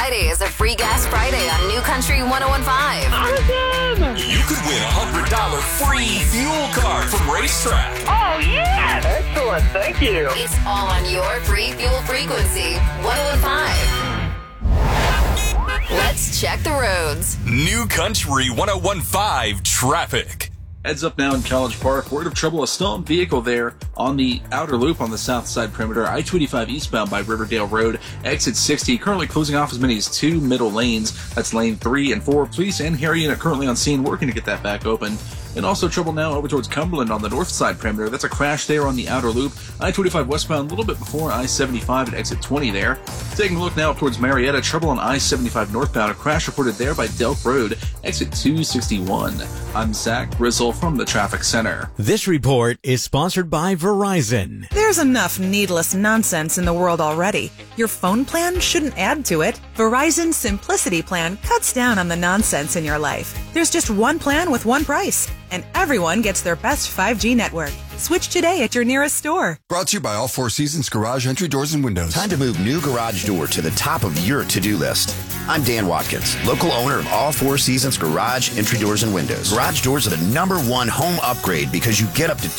Friday is a free Gas Friday on New Country 101.5. Awesome! You could win a $100 free fuel card from Racetrack. Oh, yeah! Excellent, thank you. It's all on your free fuel frequency, 101.5. Let's check the roads. New Country 101.5 traffic. Heads up now in College Park. Word of trouble, a stolen vehicle there on the outer loop on the south side perimeter. I-285 eastbound by Riverdale Road, exit 60. Currently closing off as many as 2 middle lanes. That's lane 3 and 4. Police and Harry are currently on scene working to get that back open. And also trouble now over towards Cumberland on the north side perimeter. That's a crash there on the outer loop. I-25 westbound a little bit before I-75 at exit 20 there. Taking a look now up towards Marietta. Trouble on I-75 northbound. A crash reported there by Delk Road, exit 261. I'm Zach Grizzle from the Traffic Center. This report is sponsored by Verizon. There's enough needless nonsense in the world already. Your phone plan shouldn't add to it. Verizon's Simplicity Plan cuts down on the nonsense in your life. There's just one plan with one price, and everyone gets their best 5G network. Switch today at your nearest store. Brought to you by All Four Seasons Garage Entry Doors and Windows. Time to move new garage door to the top of your to-do list. I'm Dan Watkins, local owner of All Four Seasons Garage Entry Doors and Windows. Garage doors are the #1 home upgrade because you get up to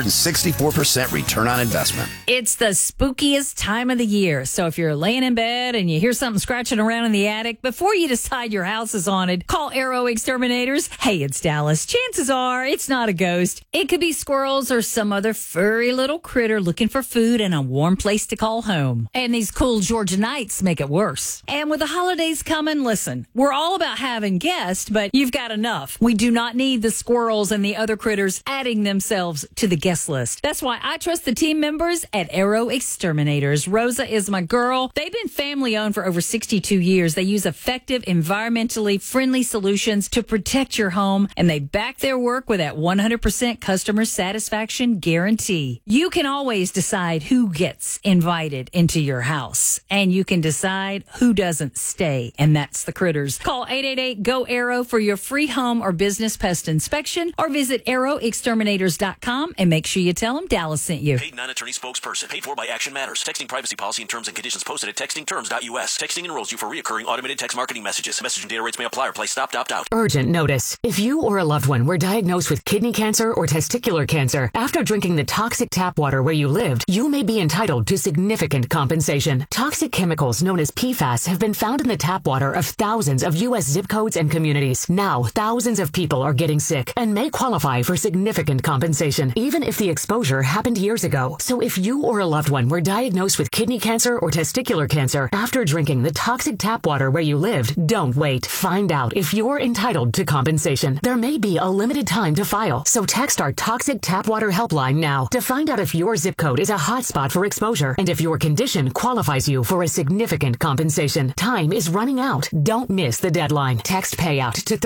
264% return on investment. It's the spookiest time of the year. So if you're laying in bed and you hear something scratching around in the attic, before you decide your house is haunted, call Arrow Exterminators. Hey, it's Dallas. Chances are it's not a ghost. It could be squirrels or some other furry little critter looking for food and a warm place to call home. And these cool Georgia nights make it worse. And with the holidays coming, listen, we're all about having guests, but you've got enough. We do not need the squirrels and the other critters adding themselves to the guest list. That's why I trust the team members at Arrow Exterminators. Rosa is my girl. They've been family owned for over 62 years. They use effective, environmentally friendly solutions to protect your home, and they back their work with that 100% customer satisfaction guarantee. You can always decide who gets invited into your house, and you can decide who doesn't stay, and that's the critters. Call 888-GO-ARROW for your free home or business pest inspection, or visit arrowexterminators.com and make sure you tell them Dallas sent you. Paid non-attorney spokesperson. Paid for by Action Matters. Texting privacy policy and terms and conditions posted at textingterms.us. Texting enrolls you for reoccurring automated text marketing messages. Message and data rates may apply or play stopped, opt out. Urgent notice. If you or a loved one were diagnosed with kidney cancer or testicular cancer after drinking the toxic tap water where you lived, you may be entitled to significant compensation. Toxic chemicals known as PFAS have been found in the tap water of thousands of U.S. zip codes and communities. Now, thousands of people are getting sick and may qualify for significant compensation, even if the exposure happened years ago. So if you or a loved one were diagnosed with kidney cancer or testicular cancer after drinking the toxic tap water where you lived, don't wait. Find out if you're entitled to compensation. There may be a limited time to file, so text our Toxic Tap Water helpline now to find out if your zip code is a hotspot for exposure and if your condition qualifies you for a significant compensation. Time is running out. Don't miss the deadline. Text payout to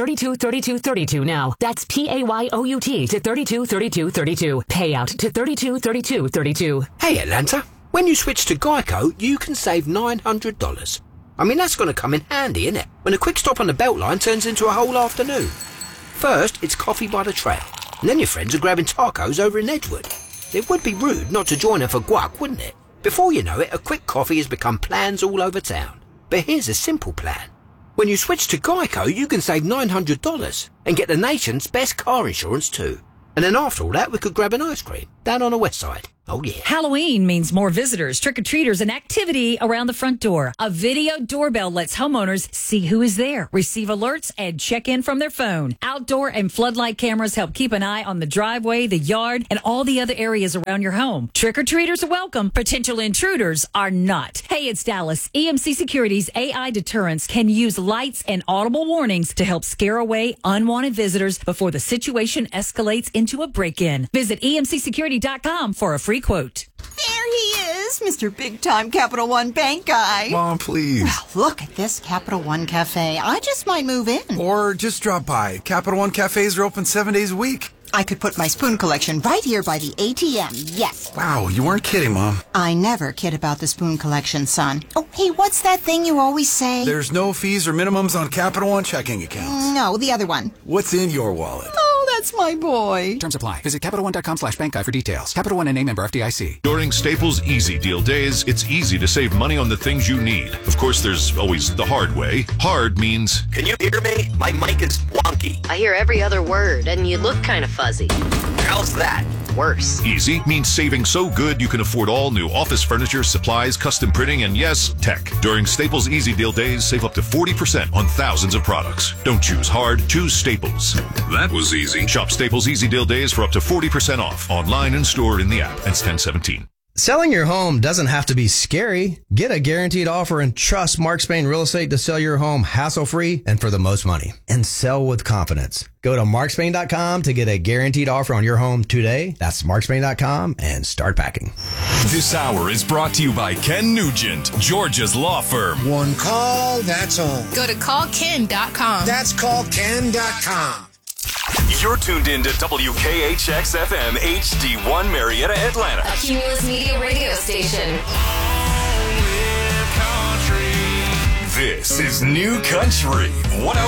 323232 now. That's PAYOUT to 323232. Payout to 323232. Hey Atlanta, when you switch to Geico, you can save $900. I mean, that's going to come in handy, innit? When a quick stop on the Beltline turns into a whole afternoon. First, it's coffee by the trail, and then your friends are grabbing tacos over in Edgewood. It would be rude not to join them for guac, wouldn't it? Before you know it, a quick coffee has become plans all over town. But here's a simple plan. When you switch to Geico, you can save $900 and get the nation's best car insurance too. And then after all that, we could grab an ice cream down on the west side. Oh, yeah. Halloween means more visitors, trick-or-treaters, and activity around the front door. A video doorbell lets homeowners see who is there, receive alerts, and check in from their phone. Outdoor and floodlight cameras help keep an eye on the driveway, the yard, and all the other areas around your home. Trick-or-treaters are welcome. Potential intruders are not. Hey, it's Dallas. EMC Security's AI deterrents can use lights and audible warnings to help scare away unwanted visitors before the situation escalates into a break-in. Visit emcsecurity.com for a free quote. There he is, Mr. Big-Time Capital One Bank guy. Mom, please. Well, look at this Capital One Cafe. I just might move in. Or just drop by. Capital One cafes are open 7 days a week. I could put my spoon collection right here by the ATM, yes. Wow, you weren't kidding, Mom. I never kid about the spoon collection, son. Oh, hey, what's that thing you always say? There's no fees or minimums on Capital One checking accounts. No, the other one. What's in your wallet? Oh, That's my boy. Terms apply. Visit CapitalOne.com/bank guide for details. Capital One N.A. member FDIC. During Staples Easy Deal Days, it's easy to save money on the things you need. Of course, there's always the hard way. Hard means... Can you hear me? My mic is wonky. I hear every other word, and you look kind of fuzzy. How's that? Worse. Easy means saving so good you can afford all new office furniture, supplies, custom printing, and yes, tech. During Staples Easy Deal Days, save up to 40% on thousands of products. Don't choose hard, choose Staples. That was easy. Shop Staples Easy Deal Days for up to 40% off. Online and store in the app. Ends 10/17. Selling your home doesn't have to be scary. Get a guaranteed offer and trust Mark Spain Real Estate to sell your home hassle-free and for the most money. And sell with confidence. Go to markspain.com to get a guaranteed offer on your home today. That's markspain.com and start packing. This hour is brought to you by Ken Nugent, Georgia's law firm. One call, that's all. Go to callken.com. That's callken.com. You're tuned in to WKHX-FM HD1 Marietta, Atlanta. A Cumulus Media radio station. This is New Country 105.